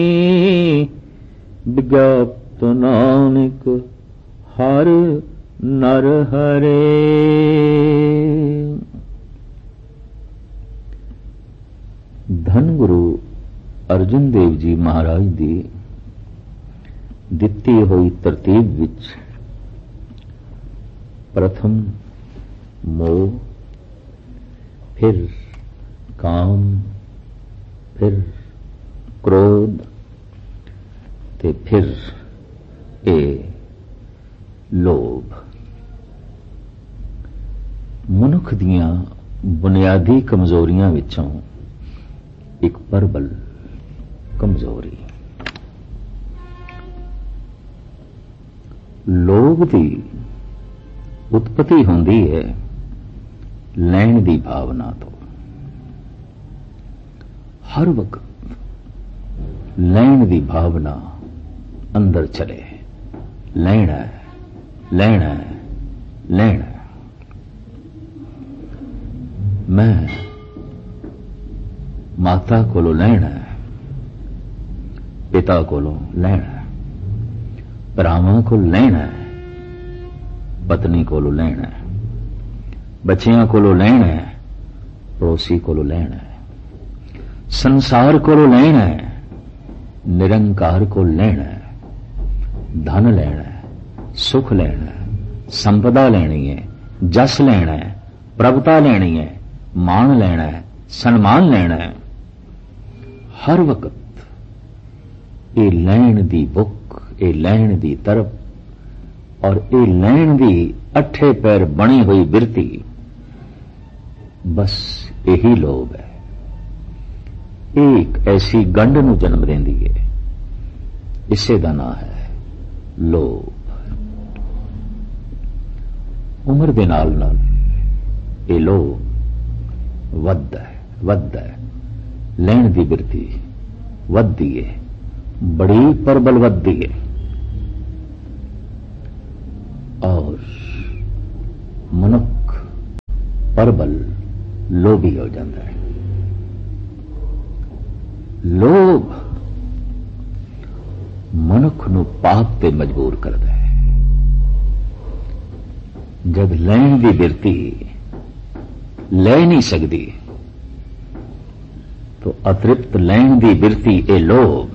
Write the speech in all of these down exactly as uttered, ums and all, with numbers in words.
ਵਿਗਿਆਪਤ ਨਾਨਕ ਹਰ ਨਰ ਹਰੇ। ਧੰਨ ਗੁਰੂ ਅਰਜਨ ਦੇਵ ਜੀ ਮਹਾਰਾਜ ਦੀ ਦਿੱਤੀ ਹੋਈ ਤਰਤੀਬ ਵਿੱਚ ਪ੍ਰਥਮ ਮੋਹ, ਫਿਰ ਕਾਮ, ਫਿਰ ਕ੍ਰੋਧ ਤੇ ਫਿਰ ਇਹ ਲੋਭ ਮਨੁੱਖ ਦੀਆਂ ਬੁਨਿਆਦੀ ਕਮਜ਼ੋਰੀਆਂ ਵਿੱਚੋਂ ਇੱਕ ਪ੍ਰਬਲ ਕਮਜ਼ੋਰੀ। ਲੋਭ ਦੀ ਉਤਪਤੀ ਹੁੰਦੀ ਹੈ ਲੈਣ ਦੀ ਭਾਵਨਾ ਤੋਂ। ਹਰ ਵਕਤ ਲੈਣ ਦੀ ਭਾਵਨਾ ਅੰਦਰ ਚਲੇ, ਲੈਣਾ ਹੈ, ਲੈਣਾ ਹੈ, ਲੈਣਾ ਹੈ। ਮੈਂ ਮਾਤਾ ਕੋਲੋਂ ਲੈਣਾ ਹੈ, ਪਿਤਾ ਕੋਲੋਂ ਲੈਣਾ ਹੈ, ਭਰਾਵਾਂ ਕੋਲ ਲੈਣਾ ਹੈ, ਪਤਨੀ ਕੋਲੋਂ ਲੈਣਾ ਹੈ, ਬੱਚਿਆਂ ਕੋਲੋਂ ਲੈਣਾ ਹੈ, ਪੜੋਸੀ ਕੋਲੋਂ ਲੈਣਾ ਹੈ, ਸੰਸਾਰ ਕੋਲੋਂ ਲੈਣਾ ਹੈ, ਨਿਰੰਕਾਰ ਕੋਲ ਲੈਣਾ ਹੈ, ਧਨ ਲੈਣਾ ਹੈ, ਸੁਖ ਲੈਣਾ ਹੈ, ਸੰਪਦਾ ਲੈਣੀ ਹੈ, ਜਸ ਲੈਣਾ ਹੈ, ਪ੍ਰਭਤਾ ਲੈਣੀ ਹੈ, ਮਾਣ ਲੈਣਾ ਹੈ, ਸਨਮਾਨ ਲੈਣਾ ਹੈ। ਹਰ ਵਕਤ ਇਹ ਲੈਣ ਦੀ ਭੁੱਖ, ਇਹ ਲੈਣ ਦੀ ਤਰਫ ਔਰ ਇਹ ਲੈਣ ਦੀ ਅੱਠੇ ਪੈਰ ਬਣੀ ਹੋਈ ਬਿਰਤੀ, ਬਸ ਇਹੀ ਲੋਭ ਹੈ। ਇਹ ਇੱਕ ਐਸੀ ਗੰਢ ਨੂੰ ਜਨਮ ਦਿੰਦੀ ਹੈ, ਇਸੇ ਦਾ ਨਾਂ ਹੈ ਲੋਭ। ਉਮਰ ਦੇ ਨਾਲ ਨਾਲ ਇਹ ਲੋਭ ਵੱਧਦਾ ਹੈ, ਵੱਧਦਾ ਹੈ, ਲੈਣ ਦੀ ਬਿਰਤੀ ਵੱਧਦੀ ਹੈ, ਬੜੀ ਪ੍ਰਬਲ ਵੱਧਦੀ ਹੈ ਔਰ ਮਨੁੱਖ ਪ੍ਰਬਲ ਲੋਭੀ ਹੋ ਜਾਂਦਾ ਹੈ। ਲੋਭ ਮਨੁੱਖ ਨੂੰ ਪਾਪ ਤੇ ਮਜਬੂਰ ਕਰਦਾ ਹੈ। ਜਦ ਲੈਣ ਦੀ ਬਿਰਤੀ ਲੈ ਨਹੀਂ ਸਕਦੀ तो अतृप्त लैण दी बिरती ए लोभ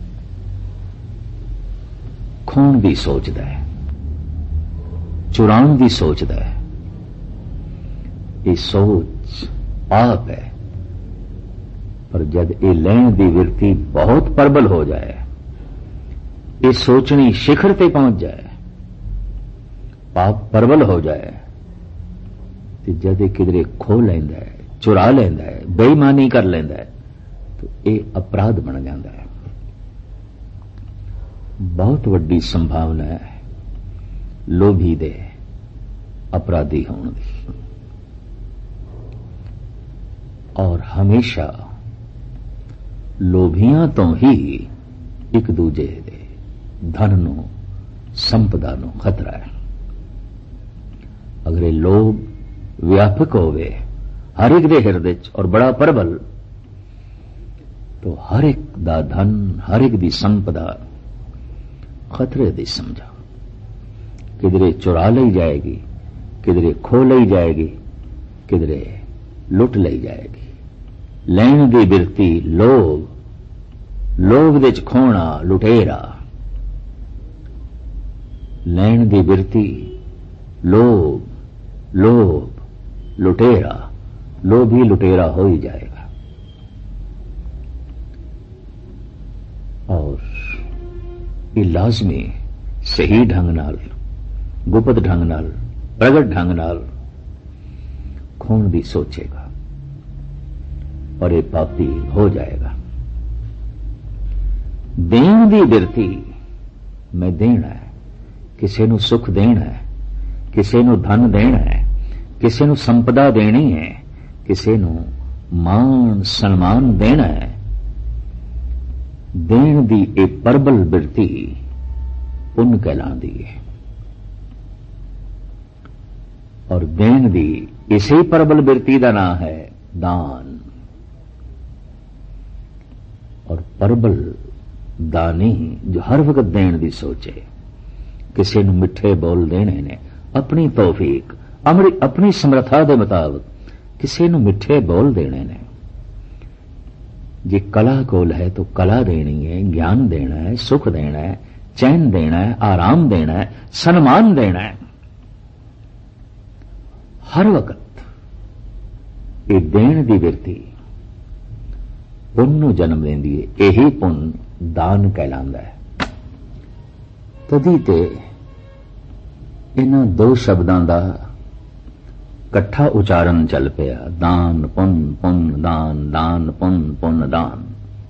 खोण दी सोचदा है, चुराण दी सोचदा है। ये सोच पाप है, पर जब ये लैण दी बिरती बहुत प्रबल हो जाए, ये सोचनी शिखर ते पहुंच जाए, पाप प्रबल हो जाए, तो जद किधरे खो लैंदा है, चुरा लेंदा है, बेईमानी कर लेंदा है, तो यह अपराध बन जाता है। बहुत वड्डी संभावना है लोभी दे अपराधी होने की। और हमेशा लोभियां तो ही एक दूजे दे धन नूं, संपदा नूं खतरा है। अगर ये लोभ व्यापक होवे हर एक दे हिरदे च और बड़ा प्रबल, तो हर एक दा धन, हर एक दी संपदा खतरे दी समझा। किधरे चुरा ली जाएगी, किधरे खो ली जाएगी, किधरे लुट ली जाएगी। लैण दी बिरती लोभ, लोभ दे च खोना लुटेरा। लैण दी बिरती लोभ, लोभ लुटेरा, लोभी लुटेरा हो ही जाएगा। और ये लाजमी सही ढंग नाल, गुप्त ढंग नाल, प्रगट ढंग नाल खोण दी सोचेगा और ये पापी हो जाएगा। देण दी बिरती, मैं देना है, किसी नूं सुख देना है, किसी नूं धन देना है, किसी नूं संपदा देनी है, किसी नूं मान सन्मान देना है। देण दी ए प्रबल बिरती पुण्य कहलांदी है और देण दी इसी प्रबल बिरती का नाम है दान। और प्रबल दानी जो हर वक्त देण दी सोचे, किसी नूं मिठे बोल देने ने अपनी तौफीक अमरी अपनी समर्था के मुताबिक किसी नूं मिठे बोल देने ने। जे कला कोल है तो कला देनी है, ज्ञान देना है, सुख देना है, चैन देना है, आराम देना है, सम्मान देना है। हर वक्त ये देण दी बिरती पुन नूं जन्म देंदी है। यही पुन दान कहलांदा है। तदी ते इन्हां दो शब्दां दा कट्ठा उचारण चल पिया, दान पुन पुन दान, दान पुन पुन दान।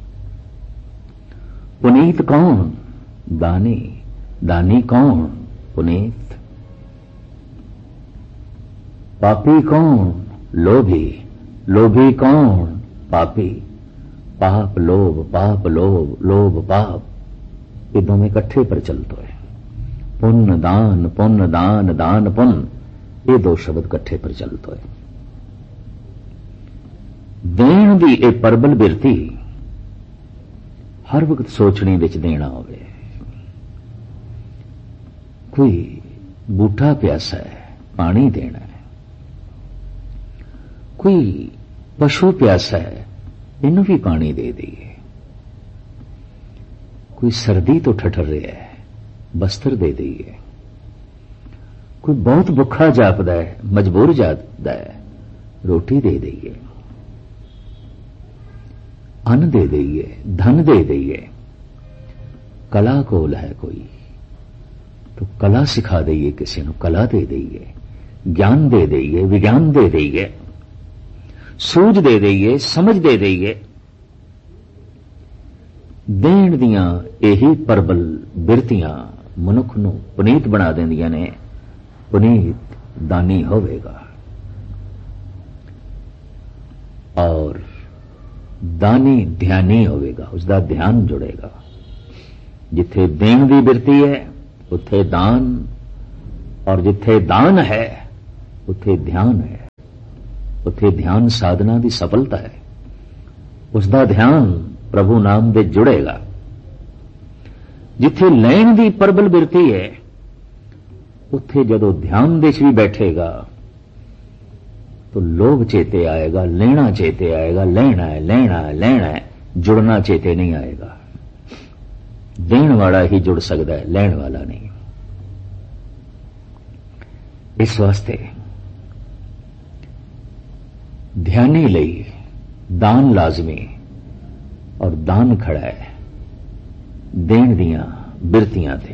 पुनीत कौन? दानी। दानी कौन? पुनीत। पापी कौन? लोभी। लोभी कौन? पापी। पाप लोभ, पाप लोभ, लोभ पाप, ये दोनों इकट्ठे पर चलते हैं। पुण्य दान, पुण्य दान, दान पुण्य, ये दो शब्द इकट्ठे पर चलते हैं। देण दी ए परबल बिरती हर वक्त सोचने विच देना होवे। कोई बूटा प्यासा है, पानी देना है। कोई पशु प्यासा है, इन्हू भी पानी दे दईए। कोई सर्दी तो ठठर रहा है, बस्तर दे दईए। कोई बहुत भुखा जापदा है, मजबूर जापदा है, रोटी दे दईए, अन्न दे दईए, धन दे दईए। कला कोल है कोई तो कला सिखा दईए, किसी को कला दे दईए, ज्ञान दे दईए, विज्ञान दे दईए, सूझ दे दईए, समझ दे दईए। देण दियां यही परबल बिरतियां मनुख नूं पुनीत बना देंदियां ने। पुनीत दानी होवेगा और दानी ध्यानी होवेगा, उसका ध्यान जुड़ेगा। जिथे देण दी बिरती है उथे दान, और जिथे दान है उथे ध्यान है। उथे ध्यान साधना की सफलता है। उसका ध्यान प्रभु नाम दे जुड़ेगा। जिथे लैण दी परबल बिरती है उथे जदों ध्यान दे भी बैठेगा तो लोभ चेते आएगा, लेना चेते आएगा, लेना है, लेना है, लेना है, जुड़ना चेते नहीं आएगा। देण वाला ही जुड़ सकता है, लैण वाला नहीं। इस वास्ते ध्यानी लई दान लाजमी, और दान खड़ा है देण दियां बिरतियां ते।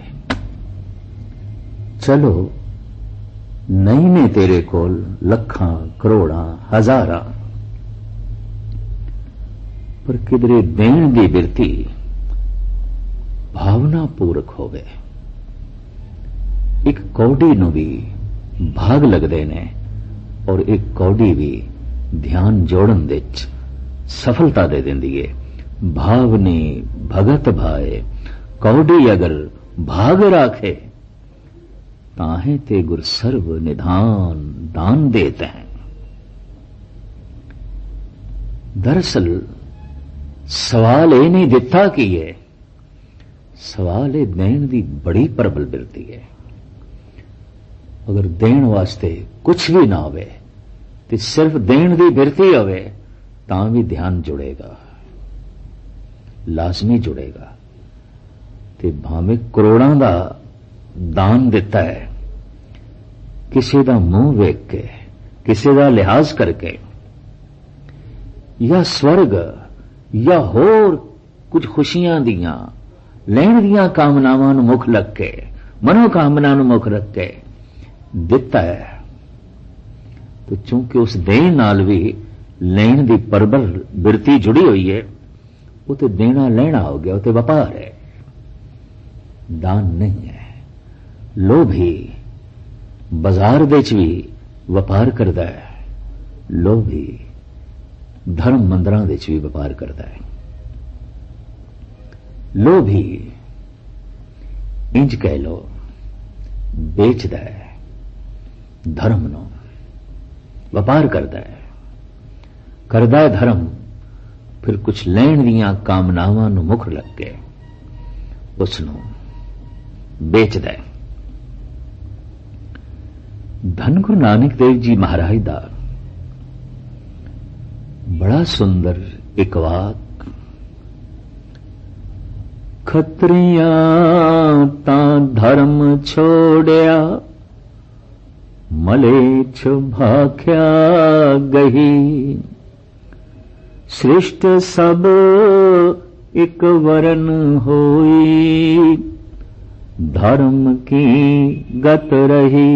चलो नहीं ने तेरे कोल लखां करोड़ां हजारां, पर किधरे देण दी बिरती भावना पूरक होवे। एक कौड़ी नूं भी भाग लगदे ने, और एक कौड़ी भी ध्यान जोड़न दे सफलता दे देंदी है। भावनी भगत भाए, कौड़ी अगर भाग राखे, ताहे ते गुर सर्व निधान दान देते हैं। दरअसल सवाल ये नहीं दिता कि ये सवाल ये देण दी बड़ी प्रबल बिरती है। अगर देण वास्ते कुछ भी ना होवे ते सिर्फ देण दी बिरती होवे तां भी ध्यान जुड़ेगा, लाजमी जुड़ेगा। ते भावें करोड़ां दा दान दिता है, किसी दा मुंह वेख के, किसी दा लिहाज करके, या स्वर्ग या होर कुछ खुशियां दियां लैण दियां कामनावां नूं मुख लग के, मनोकामना नूं मुख रख के दिता है, तो चूंकि उस देण नाल भी लैण दी परबल बिरती जुड़ी हुई है, वो तो देना लेना हो गया, वो तो व्यापार है, दान नहीं है। लोभी बाजार दे च भी व्यापार करता है, लोभी धर्म मंदिरां दे च भी व्यापार करता है। लोभी इंज कह लो बेचदा है, धर्म नो व्यापार करता है, करदा है धर्म, फिर कुछ लैण दियां कामनावां नूं मुख लग के उसनूं बेचदा है। धन गुरु नानक देव जी महाराज दा बड़ा सुंदर एक वाक, खत्रियां तां धर्म छोड़िया मलेच्छ भाख्या गही, सृष्ट सब एक वरन होई धर्म की गत रही।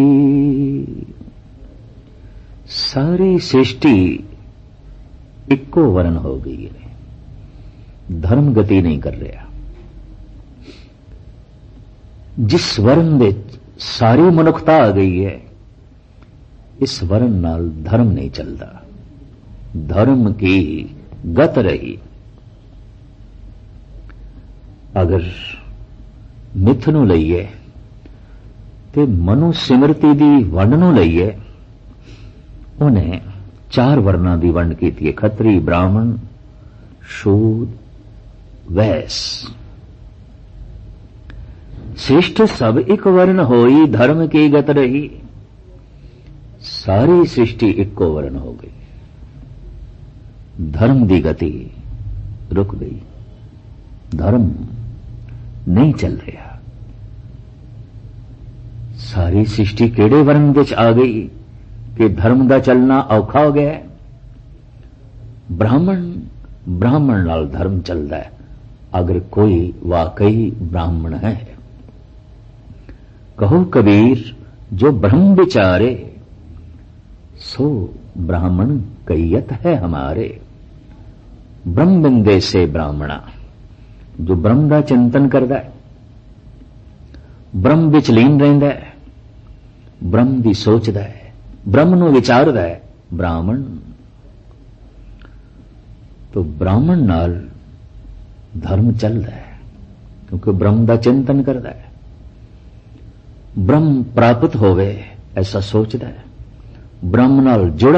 सारी सृष्टि इक्को वर्ण हो गई है, धर्म गति नहीं कर रहा। जिस वर्ण में सारी मनुखता आ गई है, इस वर्ण नाल धर्म नहीं चलता, धर्म की गत रही। अगर मिथ नूं लईए ते मनु सिमरती दी वंड नूं लईए, उन्हें चार वर्णा दी वंड कीती है, खत्री, ब्राह्मण, शूद्र, वैश्य। श्रेष्ठ सब एक वर्ण होई धर्म की गत रही। सारी सृष्टि इक्को वर्ण हो गई, धर्म दी गति रुक गई, धर्म नहीं चल रहा। सारी सृष्टि केड़े वर्ण विच आ गई कि धर्म दा चलना औखा हो गया है। ब्राह्मण ब्राह्मण नाल धर्म चलदा है, अगर कोई वाकई ब्राह्मण है। कहो कबीर जो ब्रह्म विचारे, सो ब्राह्मण कैयत है हमारे। ब्रह्म बिंदे से ब्राह्मणा, जो ब्रह्म का चिंतन करता है, ब्रह्म विच लीन रहिंदा है, ब्रह्म दी सोचदा है, ब्रह्म नूं विचारदा है, ब्राह्मण। तो ब्राह्मण नाल धर्म चलदा है, क्योंकि ब्रह्म का चिंतन करता है, ब्रह्म प्राप्त होवे ऐसा सोचदा है, ब्रह्म नाल जुड़